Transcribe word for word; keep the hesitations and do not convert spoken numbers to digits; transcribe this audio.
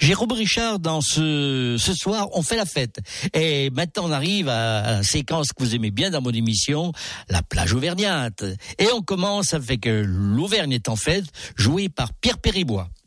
Jérôme Richard, dans ce, ce soir, on fait la fête. Et maintenant, on arrive à la séquence que vous aimez bien dans mon émission, la plage auvergnate. Et on commence avec l'Auvergne est en fête, jouée par Pierre Péribois.